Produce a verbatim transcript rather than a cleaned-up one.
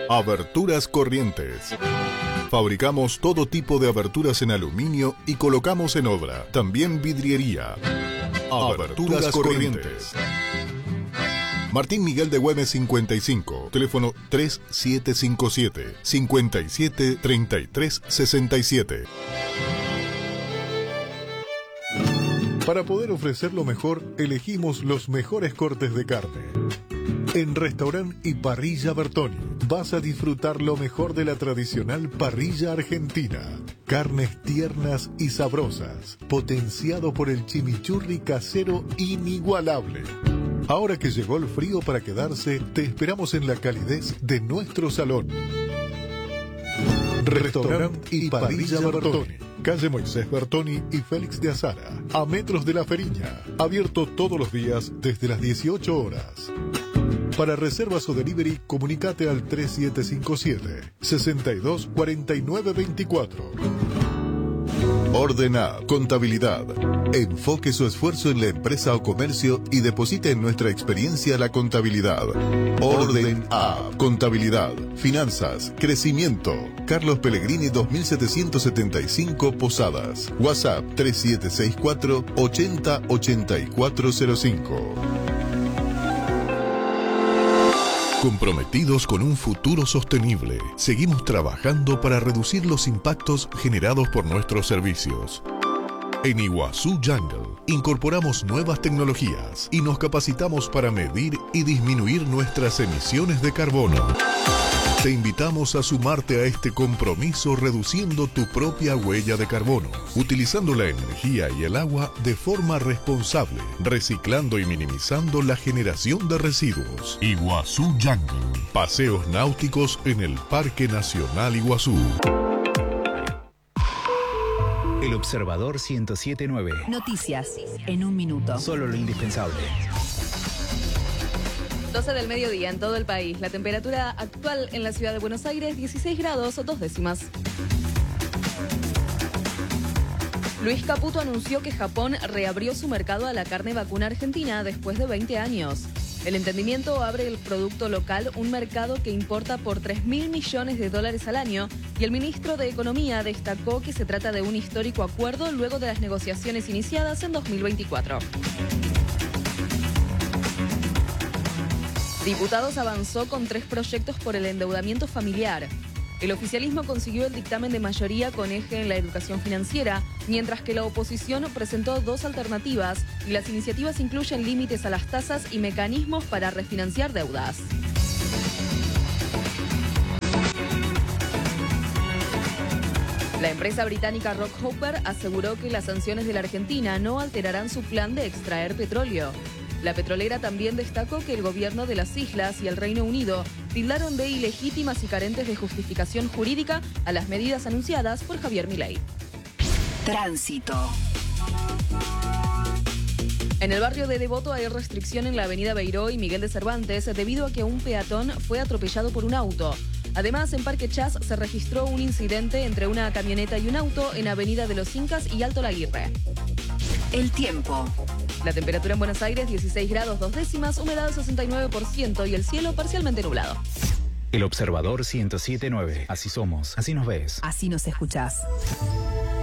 Aberturas Corrientes. Fabricamos todo tipo de aberturas en aluminio y colocamos en obra. También vidriería. Aberturas Corrientes. Martín Miguel de Güemes cincuenta y cinco, teléfono tres siete cinco siete, cinco siete tres tres seis siete. Para poder ofrecer lo mejor, elegimos los mejores cortes de carne. En Restaurant y Parrilla Bertoni vas a disfrutar lo mejor de la tradicional parrilla argentina. Carnes tiernas y sabrosas, potenciado por el chimichurri casero inigualable. Ahora que llegó el frío para quedarse, te esperamos en la calidez de nuestro salón. Restaurant y Parrilla Bertoni, calle Moisés Bertoni y Félix de Azara, a metros de La Feriña, abierto todos los días desde las dieciocho horas. Para reservas o delivery, comunicate al tres siete cinco siete, seis dos cuatro nueve dos cuatro. Ordena Contabilidad. Enfoque su esfuerzo en la empresa o comercio y deposite en nuestra experiencia la contabilidad. Orden A. Contabilidad, finanzas, crecimiento. Carlos Pellegrini dos mil setecientos setenta y cinco Posadas. WhatsApp tres siete seis cuatro, ochenta, ochenta y cuatro cero cinco. Comprometidos con un futuro sostenible, seguimos trabajando para reducir los impactos generados por nuestros servicios. En Iguazú Jungle incorporamos nuevas tecnologías y nos capacitamos para medir y disminuir nuestras emisiones de carbono. Te invitamos a sumarte a este compromiso reduciendo tu propia huella de carbono, utilizando la energía y el agua de forma responsable, reciclando y minimizando la generación de residuos. Iguazú Jungle. Paseos náuticos en el Parque Nacional Iguazú. El Observador ciento siete punto nueve. Noticias en un minuto. Solo lo indispensable. doce del mediodía en todo el país. La temperatura actual en la ciudad de Buenos Aires, dieciséis grados, dos décimas. Luis Caputo anunció que Japón reabrió su mercado a la carne vacuna argentina después de veinte años. El entendimiento abre el producto local, un mercado que importa por tres mil millones de dólares al año, y el ministro de Economía destacó que se trata de un histórico acuerdo luego de las negociaciones iniciadas en dos mil veinticuatro. Diputados avanzó con tres proyectos por el endeudamiento familiar. El oficialismo consiguió el dictamen de mayoría con eje en la educación financiera, mientras que la oposición presentó dos alternativas y las iniciativas incluyen límites a las tasas y mecanismos para refinanciar deudas. La empresa británica Rockhopper aseguró que las sanciones de la Argentina no alterarán su plan de extraer petróleo. La petrolera también destacó que el gobierno de las islas y el Reino Unido tildaron de ilegítimas y carentes de justificación jurídica a las medidas anunciadas por Javier Milei. Tránsito. En el barrio de Devoto hay restricción en la avenida Beiró y Miguel de Cervantes debido a que un peatón fue atropellado por un auto. Además, en Parque Chas se registró un incidente entre una camioneta y un auto en avenida de los Incas y Alto Laguirre. El tiempo. La temperatura en Buenos Aires, dieciséis grados, dos décimas, humedad sesenta y nueve por ciento y el cielo parcialmente nublado. El Observador ciento siete punto nueve. Así somos, así nos ves. Así nos escuchás.